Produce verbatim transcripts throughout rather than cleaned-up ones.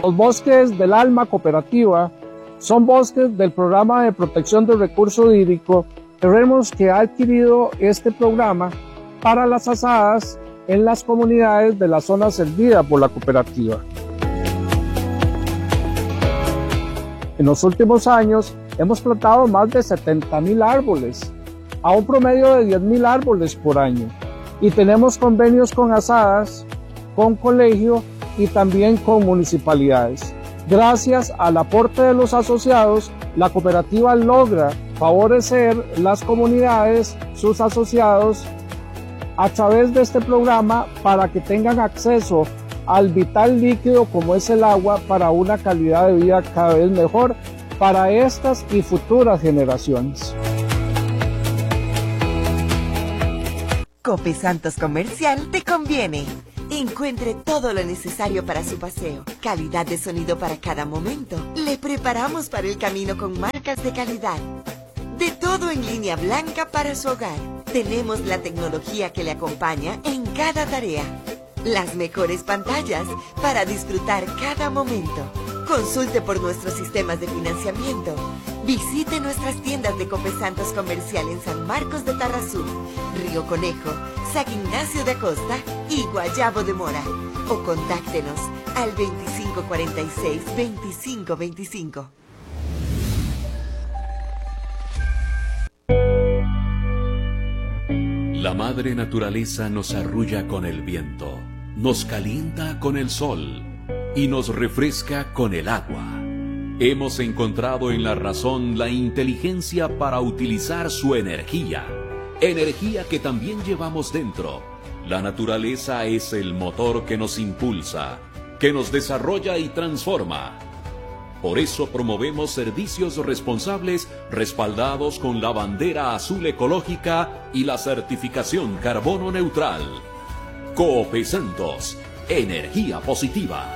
Los bosques del Alma Cooperativa son bosques del programa de protección del recurso hídrico, terrenos que ha adquirido este programa para las asadas en las comunidades de la zona servida por la cooperativa. En los últimos años hemos plantado más de setenta mil árboles, a un promedio de diez mil árboles por año, y tenemos convenios con asadas, con colegio y también con municipalidades. Gracias al aporte de los asociados, la cooperativa logra favorecer las comunidades, sus asociados, a través de este programa para que tengan acceso al vital líquido como es el agua para una calidad de vida cada vez mejor para estas y futuras generaciones. Cope Santos Comercial te conviene. Encuentre todo lo necesario para su paseo. Calidad de sonido para cada momento. Le preparamos para el camino con marcas de calidad. De todo en línea blanca para su hogar. Tenemos la tecnología que le acompaña en cada tarea. Las mejores pantallas para disfrutar cada momento. Consulte por nuestros sistemas de financiamiento. Visite nuestras tiendas de Cope Santos Comercial en San Marcos de Tarrazú, Río Conejo, San Ignacio de Acosta y Guayabo de Mora. O contáctenos al veinticinco cuarenta y seis, veinticinco veinticinco. La madre naturaleza nos arrulla con el viento, nos calienta con el sol y nos refresca con el agua. Hemos encontrado en la razón la inteligencia para utilizar su energía, energía que también llevamos dentro. La naturaleza es el motor que nos impulsa, que nos desarrolla y transforma. Por eso promovemos servicios responsables respaldados con la bandera azul ecológica y la certificación carbono neutral. Cope Santos, energía positiva.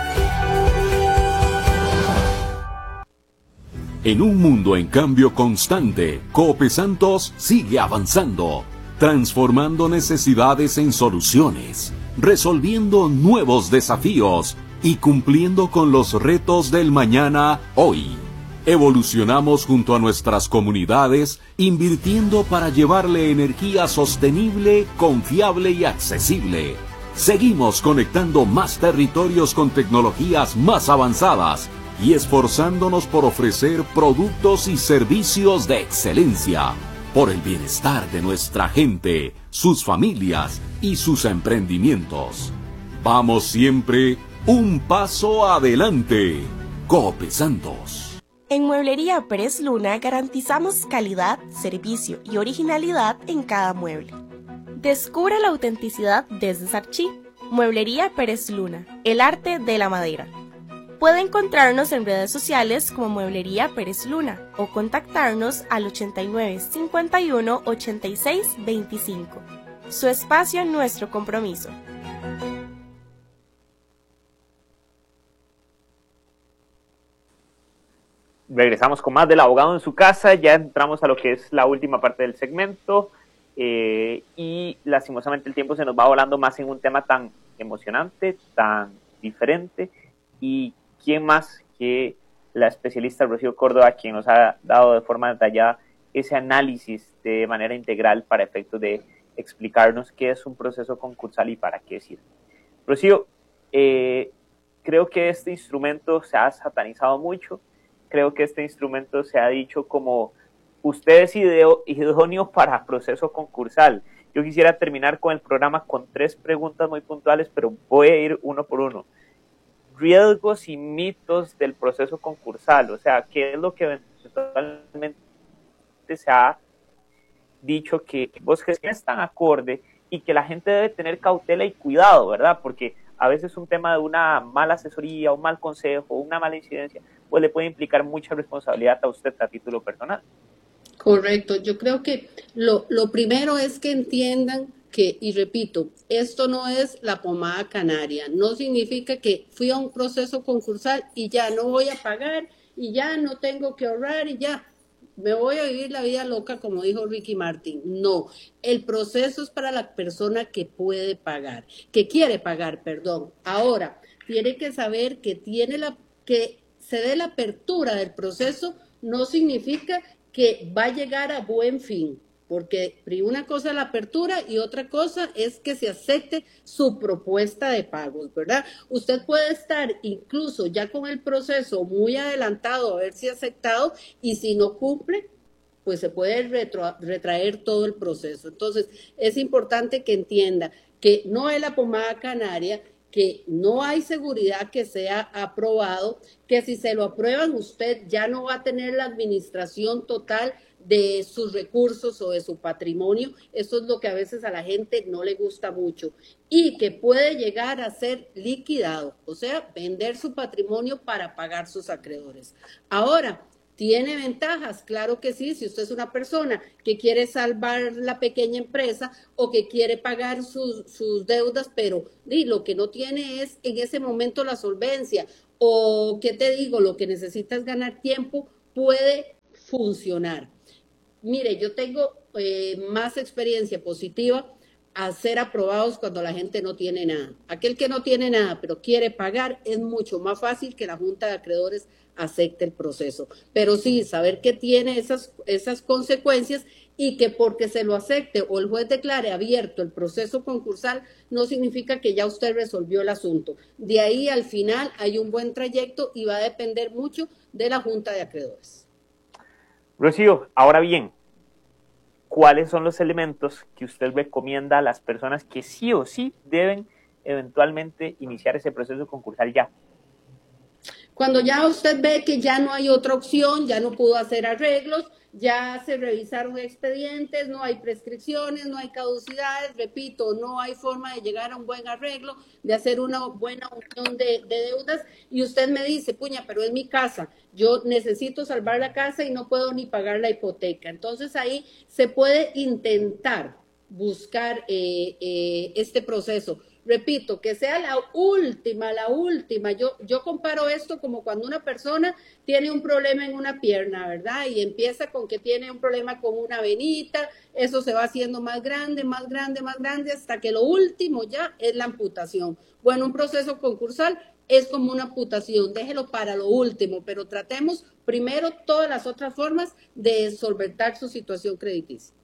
En un mundo en cambio constante, Cope Santos sigue avanzando, transformando necesidades en soluciones, resolviendo nuevos desafíos y cumpliendo con los retos del mañana hoy. Evolucionamos junto a nuestras comunidades, invirtiendo para llevarle energía sostenible, confiable y accesible. Seguimos conectando más territorios con tecnologías más avanzadas y esforzándonos por ofrecer productos y servicios de excelencia, por el bienestar de nuestra gente, sus familias y sus emprendimientos. Vamos siempre un paso adelante. Cope Santos. En Mueblería Pérez Luna garantizamos calidad, servicio y originalidad en cada mueble. Descubre la autenticidad desde Sarchí. Mueblería Pérez Luna, el arte de la madera. Puede encontrarnos en redes sociales como Mueblería Pérez Luna o contactarnos al ochenta y nueve, cincuenta y uno, ochenta y seis, veinticinco. Su espacio, nuestro compromiso. Regresamos con más del abogado en su casa. Ya entramos a lo que es la última parte del segmento eh, y lastimosamente el tiempo se nos va volando más en un tema tan emocionante, tan diferente, y quién más que la especialista Rocío Córdoba, quien nos ha dado de forma detallada ese análisis de manera integral para efectos de explicarnos qué es un proceso concursal y para qué sirve. Rocío, eh, creo que este instrumento se ha satanizado mucho. Creo que este instrumento se ha dicho como usted es ideo, idóneo para proceso concursal. Yo quisiera terminar con el programa con tres preguntas muy puntuales, pero voy a ir uno por uno. Riesgos y mitos del proceso concursal, o sea, ¿qué es lo que eventualmente se ha dicho que vos crees que es tan acorde y que la gente debe tener cautela y cuidado, ¿verdad? Porque a veces un tema de una mala asesoría, un mal consejo, una mala incidencia, pues le puede implicar mucha responsabilidad a usted a título personal. Correcto, yo creo que lo, lo primero es que entiendan que, y repito, esto no es la pomada canaria, no significa que fui a un proceso concursal y ya no voy a pagar y ya no tengo que ahorrar y ya me voy a vivir la vida loca, como dijo Ricky Martin. No, el proceso es para la persona que puede pagar, que quiere pagar, perdón. Ahora, tiene que saber que tiene la, que se dé la apertura del proceso no significa que va a llegar a buen fin, porque una cosa es la apertura y otra cosa es que se acepte su propuesta de pagos, ¿verdad? Usted puede estar incluso ya con el proceso muy adelantado, haberse aceptado, y si no cumple, pues se puede retro, retraer todo el proceso. Entonces, es importante que entienda que no es la pomada canaria, que no hay seguridad que sea aprobado, que si se lo aprueban usted ya no va a tener la administración total de sus recursos o de su patrimonio. Eso es lo que a veces a la gente no le gusta mucho, y que puede llegar a ser liquidado, o sea, vender su patrimonio para pagar sus acreedores. Ahora, ¿tiene ventajas? Claro que sí. Si usted es una persona que quiere salvar la pequeña empresa o que quiere pagar sus, sus deudas, pero y, lo que no tiene es en ese momento la solvencia, o, ¿qué te digo? Lo que necesita es ganar tiempo, puede funcionar. Mire, yo tengo eh, más experiencia positiva a ser aprobados cuando la gente no tiene nada. Aquel que no tiene nada pero quiere pagar, es mucho más fácil que la Junta de Acreedores acepte el proceso. Pero sí, saber que tiene esas, esas consecuencias, y que porque se lo acepte o el juez declare abierto el proceso concursal no significa que ya usted resolvió el asunto. De ahí al final hay un buen trayecto y va a depender mucho de la Junta de Acreedores. Rocío, ahora bien, ¿cuáles son los elementos que usted recomienda a las personas que sí o sí deben eventualmente iniciar ese proceso concursal ya? Cuando ya usted ve que ya no hay otra opción, ya no pudo hacer arreglos, ya se revisaron expedientes, no hay prescripciones, no hay caducidades, repito, no hay forma de llegar a un buen arreglo, de hacer una buena unión de, de deudas, y usted me dice, puña, pero es mi casa, yo necesito salvar la casa y no puedo ni pagar la hipoteca. Entonces ahí se puede intentar buscar eh, eh, este proceso. Repito, que sea la última, la última. Yo, yo comparo esto como cuando una persona tiene un problema en una pierna, ¿verdad? Y empieza con que tiene un problema con una venita, eso se va haciendo más grande, más grande, más grande, hasta que lo último ya es la amputación. Bueno, un proceso concursal es como una amputación, déjelo para lo último, pero tratemos primero todas las otras formas de solventar su situación crediticia.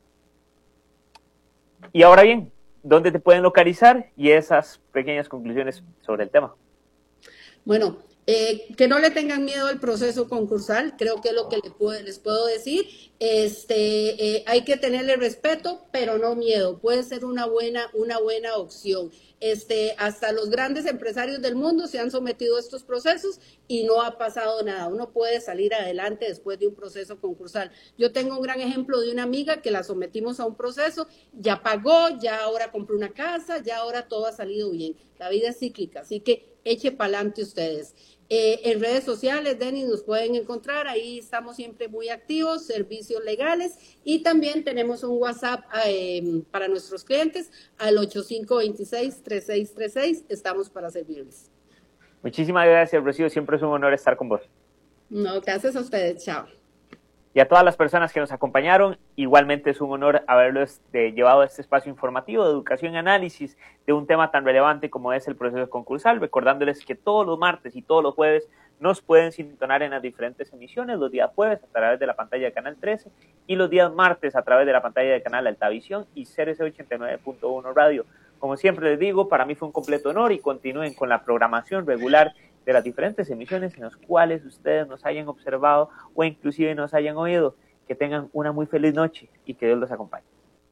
Y ahora bien, ¿dónde te pueden localizar? Y esas pequeñas conclusiones sobre el tema. Bueno, eh, que no le tengan miedo al proceso concursal, creo que es lo que les puedo, les puedo decir. Este, eh, hay que tenerle respeto, pero no miedo. Puede ser una buena, una buena opción. Este, hasta los grandes empresarios del mundo se han sometido a estos procesos y no ha pasado nada. Uno puede salir adelante después de un proceso concursal. Yo tengo un gran ejemplo de una amiga que la sometimos a un proceso, ya pagó, ya ahora compró una casa, ya ahora todo ha salido bien. La vida es cíclica, así que eche para adelante ustedes. Eh, en redes sociales, Denis, nos pueden encontrar, ahí estamos siempre muy activos, servicios legales, y también tenemos un WhatsApp eh, para nuestros clientes al ocho cinco dos seis, tres seis tres seis, estamos para servirles. Muchísimas gracias, Rocío, siempre es un honor estar con vos. No, gracias a ustedes, chao. Y a todas las personas que nos acompañaron, igualmente es un honor haberlos de, llevado a este espacio informativo de educación y análisis de un tema tan relevante como es el proceso concursal, recordándoles que todos los martes y todos los jueves nos pueden sintonar en las diferentes emisiones, los días jueves a través de la pantalla de Canal trece y los días martes a través de la pantalla de Canal Altavisión y C R C ochenta y nueve punto uno Radio. Como siempre les digo, para mí fue un completo honor y continúen con la programación regular de las diferentes emisiones en las cuales ustedes nos hayan observado o inclusive nos hayan oído. Que tengan una muy feliz noche y que Dios los acompañe.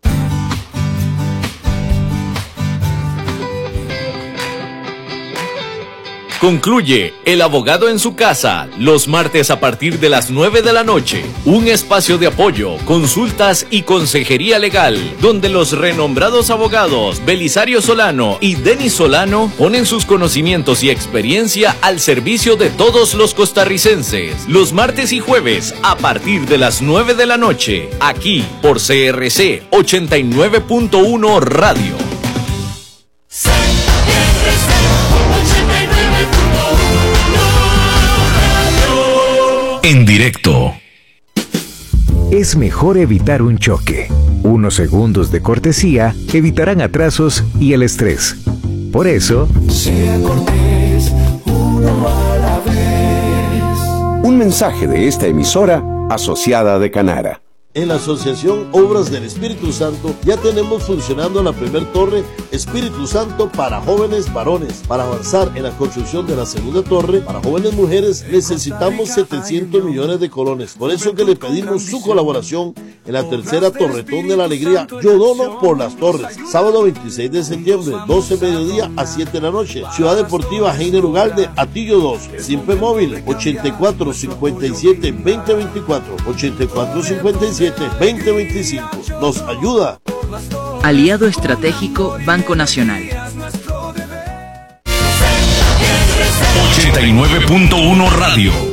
Concluye El Abogado en su Casa, los martes a partir de las nueve de la noche. Un espacio de apoyo, consultas y consejería legal, donde los renombrados abogados Belisario Solano y Denis Solano ponen sus conocimientos y experiencia al servicio de todos los costarricenses. Los martes y jueves a partir de las nueve de la noche, aquí por C R C ochenta y nueve punto uno Radio. En directo. Es mejor evitar un choque. Unos segundos de cortesía evitarán atrasos y el estrés. Por eso, sea cortés. Un mensaje de esta emisora asociada de Canara. En la Asociación Obras del Espíritu Santo ya tenemos funcionando la primer torre Espíritu Santo para jóvenes varones. Para avanzar en la construcción de la segunda torre para jóvenes mujeres necesitamos setecientos millones de colones. Por eso que le pedimos su colaboración en la tercera Torretón de la Alegría. Yo dono por las torres. Sábado veintiséis de septiembre, doce mediodía a siete de la noche. Ciudad Deportiva Heiner Ugalde, Atillo dos. Simpe Móvil, ochenta y cuatro cincuenta y siete veinte veinticuatro. ochenta y cuatro cincuenta y siete veinte veinticinco. Nos ayuda. Aliado estratégico Banco Nacional. ochenta y nueve punto uno Radio.